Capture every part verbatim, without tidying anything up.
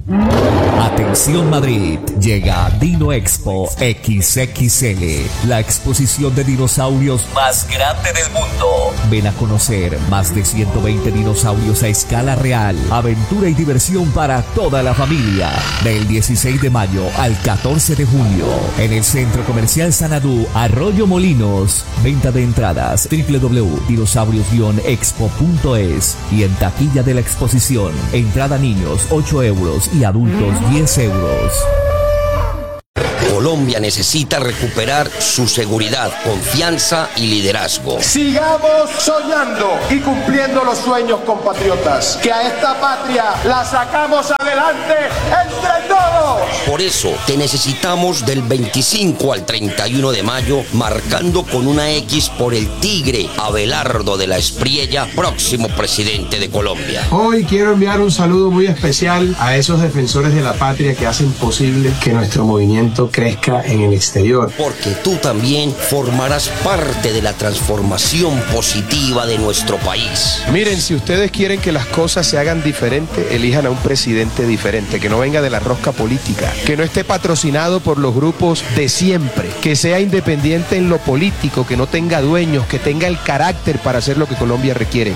Atención Madrid, llega Dino Expo equis equis ele, la exposición de dinosaurios más grande del mundo. Ven a conocer más de ciento veinte dinosaurios a escala real, aventura y diversión para toda la familia. Del dieciséis de mayo al catorce de junio, en el Centro Comercial Sanadú, Arroyo Molinos. Venta de entradas doble u doble u doble u punto dinosaurios guion expo punto es y en taquilla de la exposición. Entrada niños ocho euros y adultos diez euros. Colombia necesita recuperar su seguridad, confianza y liderazgo. Sigamos soñando y cumpliendo los sueños, compatriotas. Que a esta patria la sacamos adelante entre todos. Por eso te necesitamos del veinticinco al treinta y uno de mayo, marcando con una X por el tigre Abelardo de la Espriella, próximo presidente de Colombia. Hoy quiero enviar un saludo muy especial a esos defensores de la patria que hacen posible que nuestro movimiento crezca en el exterior. Porque tú también formarás parte de la transformación positiva de nuestro país. Miren, si ustedes quieren que las cosas se hagan diferente, elijan a un presidente diferente, que no venga de la rosca política, que no esté patrocinado por los grupos de siempre, que sea independiente en lo político, que no tenga dueños, que tenga el carácter para hacer lo que Colombia requiere.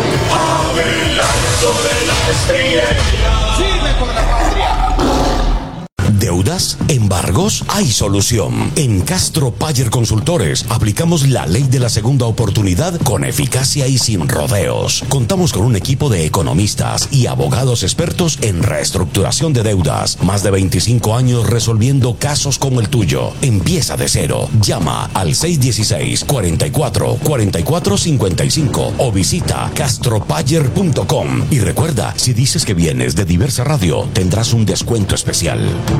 ¡Sirve por la patria! ¿Deudas? ¿Embargos? Hay solución. En Castro Payer Consultores aplicamos la ley de la segunda oportunidad con eficacia y sin rodeos. Contamos con un equipo de economistas y abogados expertos en reestructuración de deudas. Más de veinticinco años resolviendo casos como el tuyo. Empieza de cero. Llama al seis uno seis, cuatro cuatro, cuatro cuatro cinco cinco o visita castro payer punto com. Y recuerda, si dices que vienes de Diversa Radio, tendrás un descuento especial.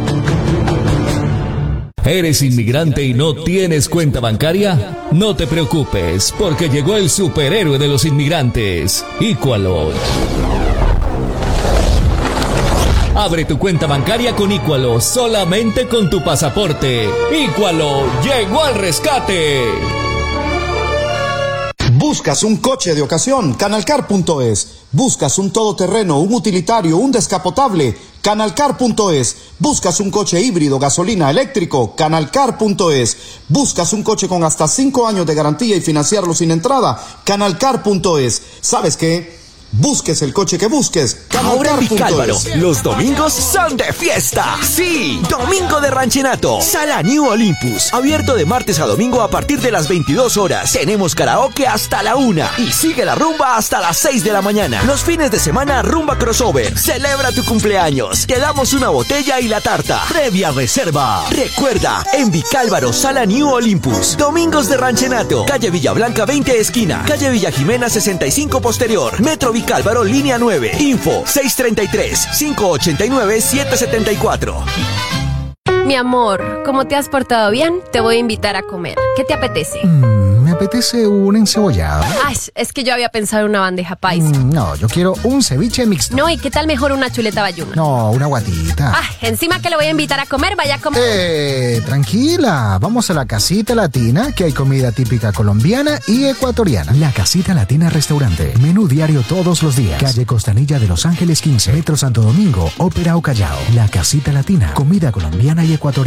¿Eres inmigrante y no tienes cuenta bancaria? No te preocupes, porque llegó el superhéroe de los inmigrantes, Equalogy. Abre tu cuenta bancaria con Equalogy solamente con tu pasaporte. Equalogy llegó al rescate. Buscas un coche de ocasión, canalcar punto es. Buscas un todoterreno, un utilitario, un descapotable, canalcar punto es. Buscas un coche híbrido, gasolina, eléctrico, canalcar punto es. Buscas un coche con hasta cinco años de garantía y financiarlo sin entrada, canalcar punto es. ¿Sabes qué? Busques el coche que busques. Ahora en Vicálvaro, los domingos son de fiesta. Sí, Domingo de Ranchenato. Sala New Olympus. Abierto de martes a domingo a partir de las veintidós horas. Tenemos karaoke hasta la una. Y sigue la rumba hasta las seis de la mañana. Los fines de semana, rumba crossover. Celebra tu cumpleaños. Te damos una botella y la tarta. Previa reserva. Recuerda, en Vicálvaro, Sala New Olympus. Domingos de Ranchenato. Calle Villablanca veinte esquina. Calle Villa Jimena sesenta y cinco posterior. Metro Vicálvaro. Calvaro, línea nueve. Info seis tres tres, cinco ocho nueve, siete siete cuatro. Mi amor, como te has portado bien, te voy a invitar a comer. ¿Qué te apetece? Mm, me apetece un encebollado. Ay, es que yo había pensado en una bandeja paisa. Mm, no, yo quiero un ceviche mixto. No, ¿y qué tal mejor una chuleta bayuna? No, una guatita. Ah, encima que lo voy a invitar a comer, vaya a comer. Eh, tranquila, vamos a la Casita Latina, que hay comida típica colombiana y ecuatoriana. La Casita Latina Restaurante, menú diario todos los días. Calle Costanilla de Los Ángeles quince, Metro Santo Domingo, Ópera o Callao. La Casita Latina, comida colombiana y ecuatoriana.